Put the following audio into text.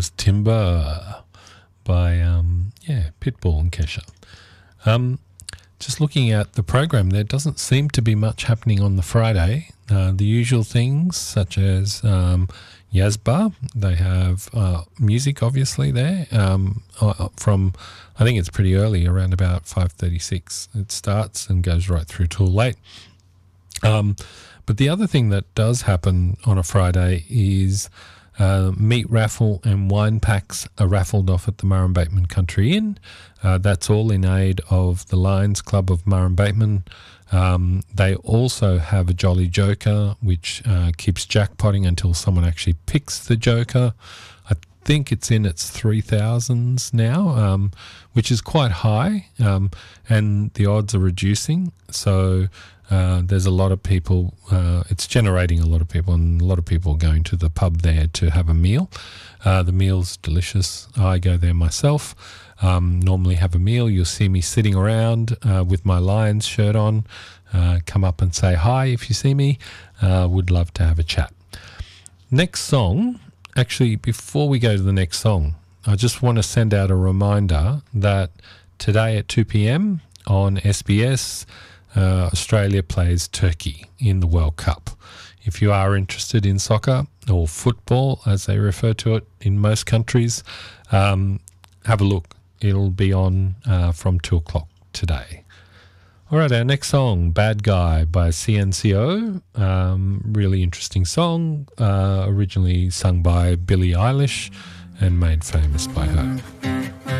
was Timber by Pitbull and Kesha. Just looking at the program, there doesn't seem to be much happening on the Friday. The usual things such as Yazba, they have music obviously there from, I think it's pretty early, around about 5:36 it starts and goes right through till late. But the other thing that does happen on a Friday is meat raffle and wine packs are raffled off at the Murrum Bateman Country Inn. That's all in aid of the Lions Club of Murrum Bateman. They also have a Jolly Joker, which keeps jackpotting until someone actually picks the Joker. I think it's in its 3,000s now, which is quite high, and the odds are reducing. So there's a lot of people, it's generating a lot of people, and a lot of people going to the pub there to have a meal. The meal's delicious. I go there myself. Normally have a meal. You'll see me sitting around with my Lions shirt on. Come up and say hi if you see me. Would love to have a chat. Next song, actually, before we go to the next song, I just want to send out a reminder that today at 2 p.m. on SBS, Australia plays Turkey in the World Cup. If you are interested in soccer or football, as they refer to it in most countries, have a look. It'll be on from 2 o'clock today. All right, our next song, Bad Guy by CNCO. Really interesting song, originally sung by Billie Eilish and made famous by her.